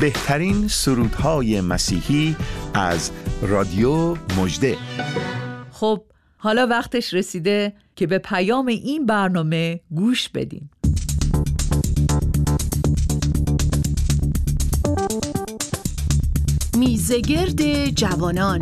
بهترین سرودهای مسیحی از رادیو مژده. خب حالا وقتش رسیده که به پیام این برنامه گوش بدیم. میزگرد جوانان.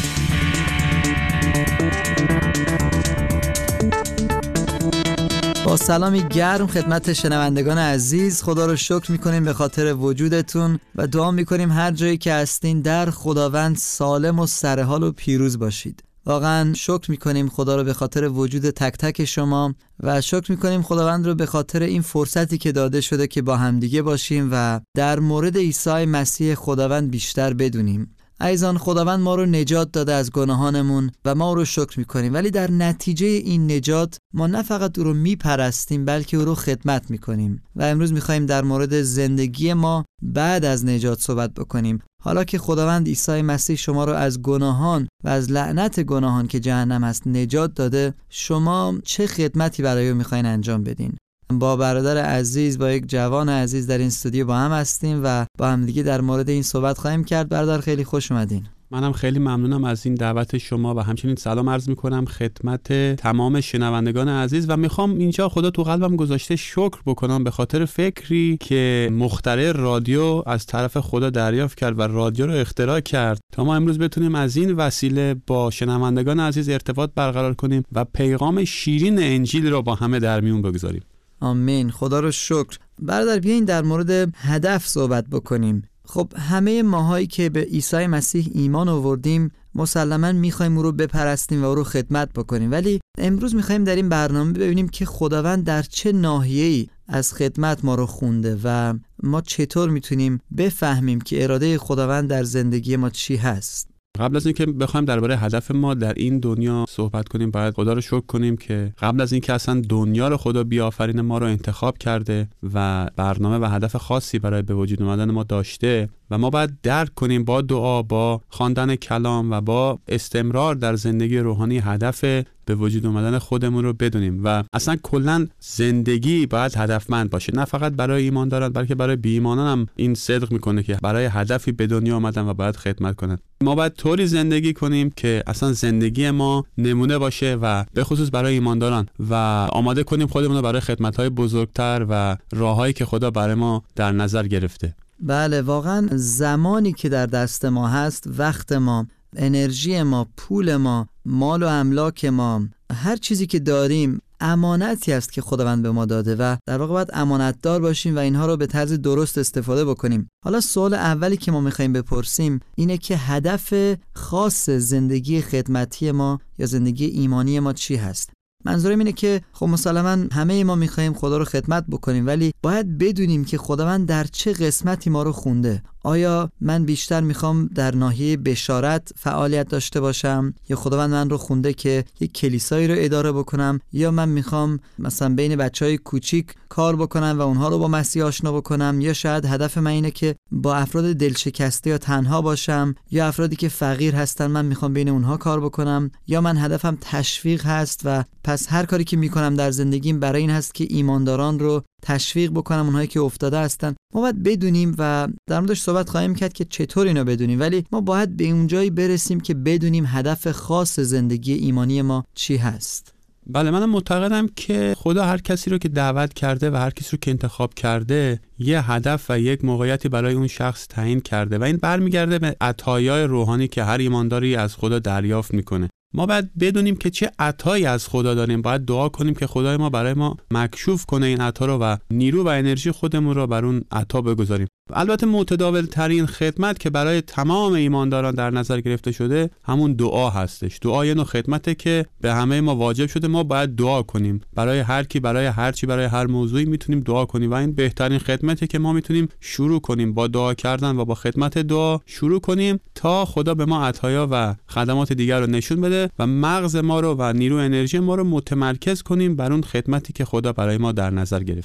با سلامی گرم خدمت شنوندگان عزیز، خدا رو شکر میکنیم به خاطر وجودتون و دعا میکنیم هر جایی که هستین در خداوند سالم و سرحال و پیروز باشید. واقعا شکر میکنیم خدا رو به خاطر وجود تک تک شما و شکر میکنیم خداوند رو به خاطر این فرصتی که داده شده که با همدیگه باشیم و در مورد عیسی مسیح خداوند بیشتر بدونیم. عزیزان، خداوند ما رو نجات داده از گناهانمون و ما رو شکر میکنیم، ولی در نتیجه این نجات ما نه فقط او رو میپرستیم بلکه او رو خدمت میکنیم و امروز میخوایم در مورد زندگی ما بعد از نجات صحبت بکنیم. حالا که خداوند عیسی مسیح شما رو از گناهان و از لعنت گناهان که جهنم هست نجات داده، شما چه خدمتی برای او میخواین انجام بدین؟ با برادر عزیز، با یک جوان عزیز در این استودیو با هم هستیم و با هم دیگه در مورد این صحبت خواهیم کرد. برادر خیلی خوش اومدین. منم خیلی ممنونم از این دعوت شما و همچنین سلام عرض میکنم خدمت تمام شنوندگان عزیز و میخوام اینجا خدا تو قلبم گذاشته شکر بکنم به خاطر فکری که مخترع رادیو از طرف خدا دریافت کرد و رادیو رو اختراع کرد تا ما امروز بتونیم از این وسیله با شنوندگان عزیز ارتباط برقرار کنیم و پیغام شیرین انجیل رو با همه در میون بگذاریم. آمین. خدا رو شکر. برادر بیاین در مورد هدف صحبت بکنیم. خب همه ماهایی که به عیسی مسیح ایمان آوردیم مسلماً میخوایم او رو بپرستیم و او رو خدمت بکنیم، ولی امروز میخوایم در این برنامه ببینیم که خداوند در چه ناحیه‌ای از خدمت ما رو خونده و ما چطور میتونیم بفهمیم که اراده خداوند در زندگی ما چی هست. قبل از اینکه بخوایم درباره هدف ما در این دنیا صحبت کنیم باید خدا رو شکر کنیم که قبل از اینکه اصلا دنیا رو خدا بیافرینه ما رو انتخاب کرده و برنامه و هدف خاصی برای به وجود اومدن ما داشته و ما باید درک کنیم با دعا، با خواندن کلام و با استمرار در زندگی روحانی هدف به وجود اومدن خودمون رو بدونیم و اصلا کلا زندگی باید هدفمند باشه، نه فقط برای ایمانداران بلکه برای بی ایمانان هم این صدق میکنه که برای هدفی به دنیا اومدن و باید خدمت کنن. ما باید طوری زندگی کنیم که اصلا زندگی ما نمونه باشه و به خصوص برای ایمانداران و آماده کنیم خودمون رو برای خدمت‌های بزرگتر و راههایی که خدا برای ما در نظر گرفته. بله، واقعا زمانی که در دست ما هست، وقت ما، انرژی ما، پول ما، مال و املاک ما، هر چیزی که داریم امانتی است که خداوند به ما داده و در واقع باید امانتدار باشیم و اینها رو به طرز درست استفاده بکنیم. حالا سوال اولی که ما میخوایم بپرسیم اینه که هدف خاص زندگی خدمتی ما یا زندگی ایمانی ما چی هست؟ منظورم اینه که خب مسلماً همه ما میخوایم خدا رو خدمت بکنیم، ولی باید بدونیم که خداوند در چه قسمتی ما رو خونده. آیا من بیشتر میخوام در ناحیه بشارت فعالیت داشته باشم یا خداوند من رو خونده که یک کلیسایی رو اداره بکنم، یا من میخوام مثلا بین بچهای کوچیک کار بکنم و اونها رو با مسیح آشنا بکنم، یا شاید هدف من اینه که با افراد دلشکسته یا تنها باشم، یا افرادی که فقیر هستن من میخوام بین اونها کار بکنم، یا من هدفم تشویق هست و پس هر کاری که میکنم در زندگیم برای این هست که ایمانداران رو تشویق بکنم، اونهایی که افتاده هستن. ما باید بدونیم و در موردش صحبت خواهیم کرد که چطور اینو بدونیم، ولی ما باید به اون جایی برسیم که بدونیم هدف خاص زندگی ایمانی ما چی هست. بله، منم معتقدم که خدا هر کسی رو که دعوت کرده و هر کسی رو که انتخاب کرده یه هدف و یک موقعیتی برای اون شخص تعیین کرده و این برمیگرده به عطایای روحانی که هر ایمانداری از خدا دریافت میکنه. ما باید بدونیم که چه عطایی از خدا داریم، باید دعا کنیم که خدای ما برای ما مکشوف کنه این عطا رو و نیرو و انرژی خودمون رو بر اون عطا بگذاریم. البته متداول ترین خدمت که برای تمام ایمانداران در نظر گرفته شده همون دعا هستش. دعا یه نوع خدمته که به همه ما واجب شده، ما باید دعا کنیم برای هر کی، برای هر چی، برای هر موضوعی میتونیم دعا کنیم و این بهترین خدمته که ما میتونیم شروع کنیم، با دعا کردن و با خدمت دعا شروع کنیم تا خدا به ما عطایا و خدمات دیگر رو نشون بده و مغز ما رو و نیرو انرژی ما رو متمرکز کنیم بر اون خدمتی که خدا برای ما در نظر گرفته.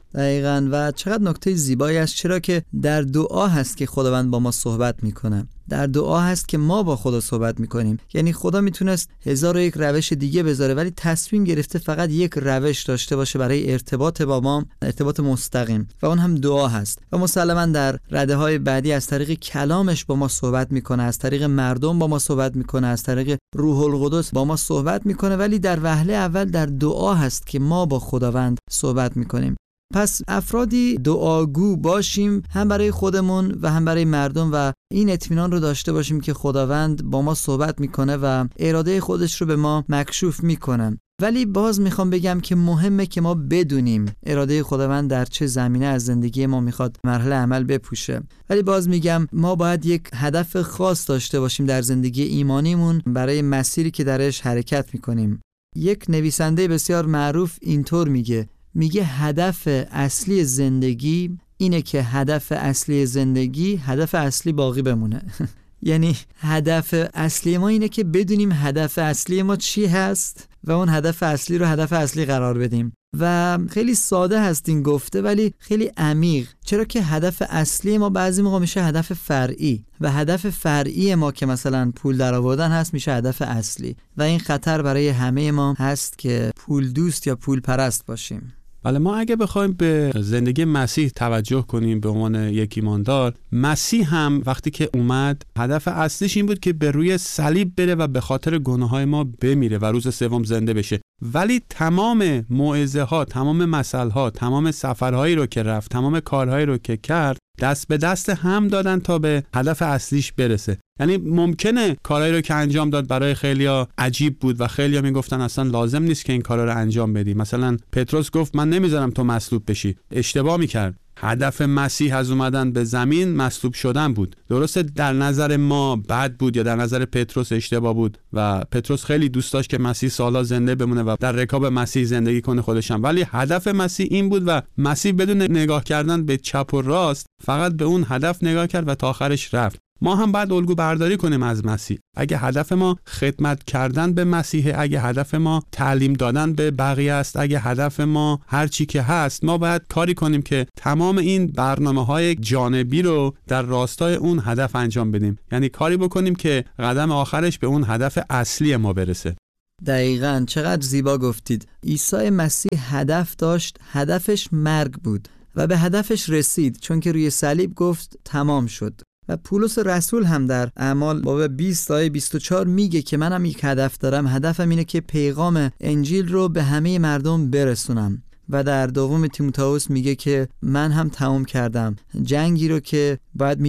دقیقاً. و چقدر نکته زیبایی است، چرا که در دعا هست که خداوند با ما صحبت میکنه. در دعا هست که ما با خدا صحبت میکنیم. یعنی خدا میتونست 1001 روش دیگه بذاره، ولی تصمیم گرفته فقط یک روش داشته باشه برای ارتباط با ما، ارتباط مستقیم، و اون هم دعا هست. و مسلماً در رده‌های بعدی از طریق کلامش با ما صحبت میکنه، از طریق مردم با ما صحبت میکنه، از طریق روح القدس با ما صحبت میکنه، ولی در وهله اول در دعا هست که ما با خداوند صحبت میکنیم. پس افرادی دعاگو باشیم، هم برای خودمون و هم برای مردم، و این اطمینان رو داشته باشیم که خداوند با ما صحبت میکنه و اراده خودش رو به ما مکشوف میکنه. ولی باز میخوام بگم که مهمه که ما بدونیم اراده خداوند در چه زمینه از زندگی ما میخواد مرحله عمل بپوشه. ولی باز میگم ما باید یک هدف خاص داشته باشیم در زندگی ایمانیمون برای مسیری که درش حرکت میکنیم. یک نویسنده بسیار معروف اینطور میگه هدف اصلی زندگی اینه که هدف اصلی زندگی هدف اصلی باقی بمونه. یعنی هدف اصلی ما اینه که بدونیم هدف اصلی ما چی هست و اون هدف اصلی رو هدف اصلی قرار بدیم. و خیلی ساده هست این گفته، ولی خیلی عمیق، چرا که هدف اصلی ما بعضی موقع میشه هدف فرعی، و هدف فرعی ما که مثلا پول درآوردن هست میشه هدف اصلی، و این خطر برای همه ما هست که پول دوست یا پول پرست باشیم. بله، ما اگه بخوایم به زندگی مسیح توجه کنیم به عنوان یک ایماندار، مسیح هم وقتی که اومد هدف اصلیش این بود که به روی صلیب بره و به خاطر گناههای ما بمیره و روز سوم زنده بشه. ولی تمام موعظه ها، تمام مثل ها، تمام سفرهایی رو که رفت، تمام کارهایی رو که کرد، دست به دست هم دادن تا به هدف اصلیش برسه. یعنی ممکنه کارهایی رو که انجام داد برای خیلیا عجیب بود و خیلیا میگفتن اصلا لازم نیست که این کارا رو انجام بدی. مثلا پتروس گفت من نمیذارم تو مصلوب بشی. اشتباه میکرد. هدف مسیح از اومدن به زمین مصلوب شدن بود. درسته در نظر ما بد بود یا در نظر پتروس اشتباه بود و پتروس خیلی دوست داشت که مسیح سالا زنده بمونه و در رکاب مسیح زندگی کنه خودشم، ولی هدف مسیح این بود و مسیح بدون نگاه کردن به چپ و راست فقط به اون هدف نگاه کرد و تا آخرش رفت. ما هم باید الگو برداری کنیم از مسیح. اگه هدف ما خدمت کردن به مسیح، اگه هدف ما تعلیم دادن به بقیه است، اگه هدف ما هر چی که هست، ما باید کاری کنیم که تمام این برنامه‌های جانبی رو در راستای اون هدف انجام بدیم. یعنی کاری بکنیم که قدم آخرش به اون هدف اصلی ما برسه. دقیقاً، چقدر زیبا گفتید. عیسی مسیح هدف داشت، هدفش مرگ بود و به هدفش رسید، چون که روی صلیب گفت تمام شد. و پولس رسول هم در اعمال باب 20 آیه 24 میگه که منم یک هدف دارم، هدفم اینه که پیغام انجیل رو به همه مردم برسونم. و در دوم تیموتائوس میگه که من هم تمام کردم جنگی رو که باید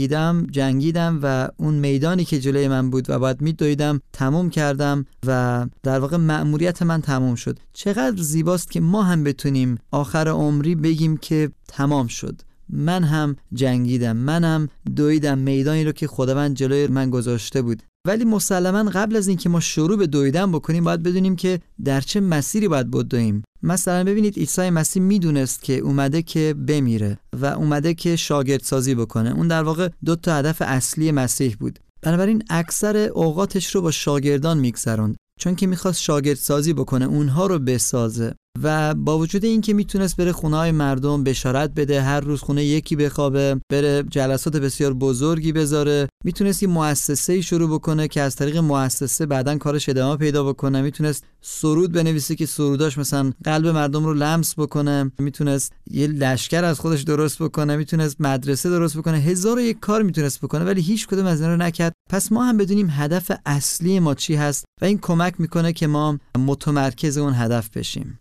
جنگیدم و اون میدانی که جلوی من بود و باید میدویدم تمام کردم و در واقع مأموریت من تمام شد. چقدر زیباست که ما هم بتونیم آخر عمری بگیم که تمام شد، من هم جنگیدم، منم دویدم میدانی رو که خداوند جلوی من گذاشته بود. ولی مسلماً قبل از اینکه ما شروع به دویدن بکنیم باید بدونیم که در چه مسیری باید بدویم. مثلا ببینید عیسی مسیح میدونست که اومده که بمیره و اومده که شاگردسازی بکنه. اون در واقع 2 هدف اصلی مسیح بود. بنابراین اکثر اوقاتش رو با شاگردان میگذروند، چون که میخواست شاگردسازی بکنه، اونها رو بسازه. و با وجود این که میتونست بره خونه‌های مردم بشارت بده، هر روز خونه یکی بخوابه، بره جلسات بسیار بزرگی بذاره، میتونست یه مؤسسه‌ای شروع بکنه که از طریق مؤسسه بعداً کارش ادامه پیدا بکنه، میتونست سرود بنویسه که سروداش مثلا قلب مردم رو لمس بکنه، میتونست یه لشکر از خودش درست بکنه، میتونست مدرسه درست بکنه، 1001 کار میتونست بکنه، ولی هیچ کدوم از اینا رو نکرد. پس ما هم بدونیم هدف اصلی ما چی هست و این کمک میکنه که ما متمرکز اون هدف بشیم.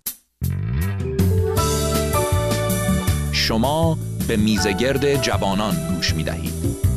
شما به میزگرد جوانان گوش می‌دهید.